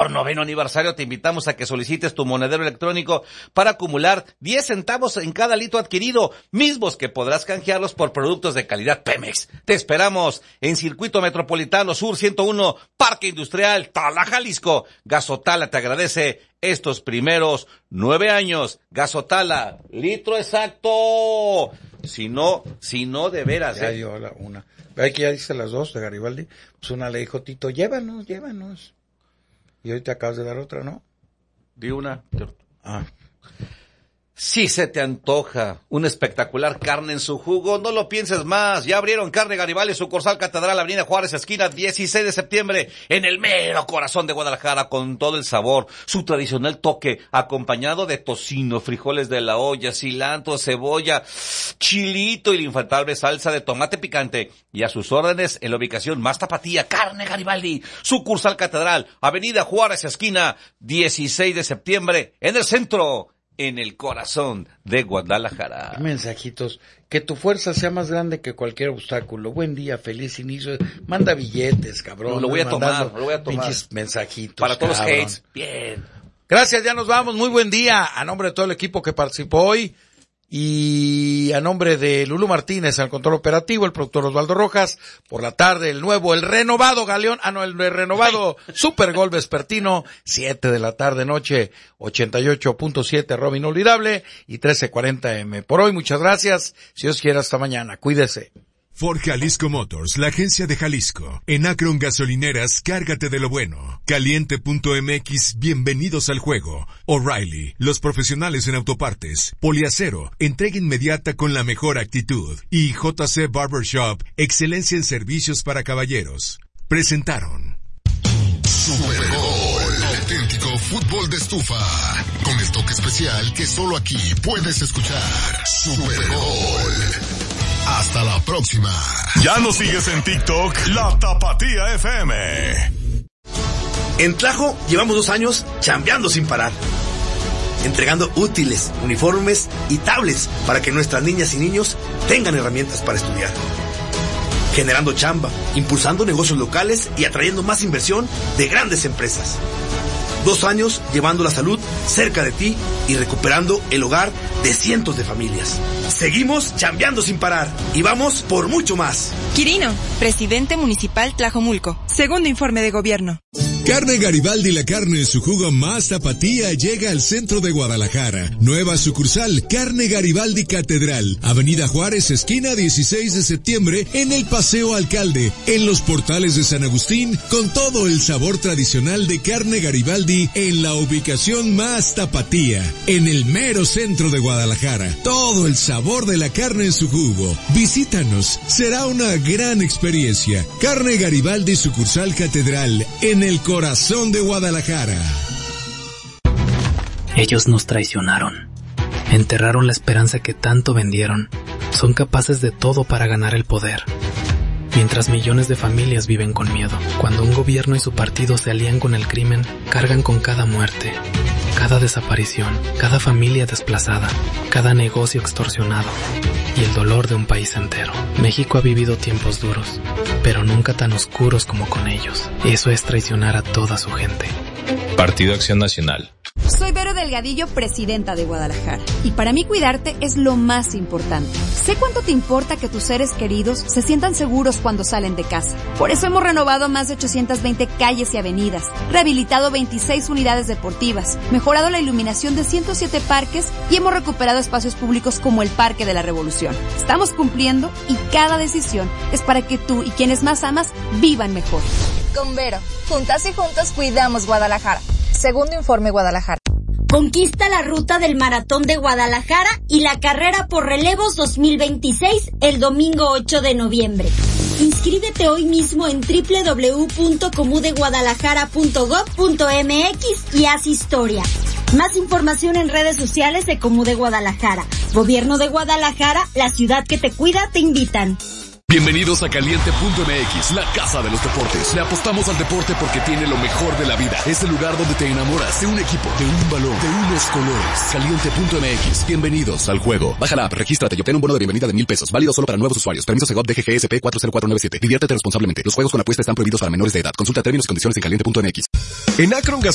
nuestro 9º aniversario te invitamos a que solicites tu monedero electrónico para acumular 10 centavos en cada litro adquirido, mismos que podrás canjearlos por productos de calidad Pemex. Te esperamos en Circuito Metropolitano Sur 101, Parque Industrial, Tala, Jalisco. Gasotala te agradece estos primeros 9 años. Gasotala, litro exacto. Si no, de veras. Ya dio una. Ve que ya dice las dos de Garibaldi. Pues una le dijo Tito, llévanos. Y hoy te acabas de dar otra, ¿no? Di una. Si se te antoja una espectacular carne en su jugo, no lo pienses más. Ya abrieron Carne Garibaldi, sucursal Catedral, Avenida Juárez, esquina 16 de septiembre, en el mero corazón de Guadalajara, con todo el sabor, su tradicional toque, acompañado de tocino, frijoles de la olla, cilantro, cebolla, chilito y la infaltable salsa de tomate picante. Y a sus órdenes en la ubicación más tapatía, Carne Garibaldi, sucursal Catedral, Avenida Juárez, esquina 16 de septiembre, en el centro, en el corazón de Guadalajara. Mensajitos. Que tu fuerza sea más grande que cualquier obstáculo. Buen día, feliz inicio. Manda billetes, cabrón. No, lo voy a tomar. Pinches mensajitos. Para todos cabrón. los hates. Bien. Gracias, ya nos vamos. Muy buen día. A nombre de todo el equipo que participó hoy. Y a nombre de Lulú Martínez, al control operativo, el productor Osvaldo Rojas, por la tarde el renovado Galeón, el renovado Super Gol Vespertino, 7 de la tarde noche, 88.7 Robin Inolvidable y 13:40 AM. Por hoy, muchas gracias, si Dios quiere hasta mañana, cuídese. Ford Jalisco Motors, la agencia de Jalisco. En Akron Gasolineras, cárgate de lo bueno. Caliente.mx, bienvenidos al juego. O'Reilly, los profesionales en autopartes. Poliacero, entrega inmediata con la mejor actitud. Y JC Barbershop, excelencia en servicios para caballeros. Presentaron Super Gol, auténtico fútbol de estufa. Con el toque especial que solo aquí puedes escuchar. Super Gol. Hasta la próxima. Ya nos sigues en TikTok, La Tapatía FM. En Tlajo llevamos 2 años chambeando sin parar, entregando útiles, uniformes y tablets para que nuestras niñas y niños tengan herramientas para estudiar, generando chamba, impulsando negocios locales y atrayendo más inversión de grandes empresas. 2 años llevando la salud cerca de ti y recuperando el hogar de cientos de familias. Seguimos chambeando sin parar y vamos por mucho más. Quirino, presidente municipal Tlajomulco. Segundo informe de gobierno. Carne Garibaldi, la carne en su jugo más tapatía, llega al centro de Guadalajara. Nueva sucursal, Carne Garibaldi Catedral, Avenida Juárez, esquina 16 de septiembre, en el Paseo Alcalde, en los portales de San Agustín, con todo el sabor tradicional de Carne Garibaldi en la ubicación más tapatía, en el mero centro de Guadalajara. Todo el sabor de la carne en su jugo. Visítanos, será una gran experiencia. Carne Garibaldi, sucursal Catedral, en el corazón de Guadalajara. Ellos nos traicionaron. Enterraron la esperanza que tanto vendieron. Son capaces de todo para ganar el poder. Mientras millones de familias viven con miedo. Cuando un gobierno y su partido se alían con el crimen, cargan con cada muerte, cada desaparición, cada familia desplazada, cada negocio extorsionado y el dolor de un país entero. México ha vivido tiempos duros, pero nunca tan oscuros como con ellos. Eso es traicionar a toda su gente. Partido Acción Nacional. Soy Vero Delgadillo, presidenta de Guadalajara. Y para mí cuidarte es lo más importante. Sé cuánto te importa que tus seres queridos se sientan seguros cuando salen de casa. Por eso hemos renovado más de 820 calles y avenidas, rehabilitado 26 unidades deportivas, mejorado la iluminación de 107 parques y hemos recuperado espacios públicos como el Parque de la Revolución. Estamos cumpliendo y cada decisión es para que tú y quienes más amas vivan mejor. Con Vero, juntas y juntos cuidamos Guadalajara. Segundo informe Guadalajara. Conquista la ruta del Maratón de Guadalajara y la carrera por relevos 2026 el domingo 8 de noviembre. Inscríbete hoy mismo en www.comudeguadalajara.gov.mx y haz historia. Más información en redes sociales de Comude Guadalajara. Gobierno de Guadalajara, la ciudad que te cuida, te invitan. Bienvenidos a Caliente.mx, la casa de los deportes. Le apostamos al deporte porque tiene lo mejor de la vida. Es el lugar donde te enamoras de un equipo, de un balón, de unos colores. Caliente.mx, bienvenidos al juego. Baja la app, regístrate y obtén un bono de bienvenida de $1,000. Válido solo para nuevos usuarios. Permiso Segov DGGSP 40497. Diviértete responsablemente. Los juegos con apuesta están prohibidos para menores de edad. Consulta términos y condiciones en Caliente.mx. En Akron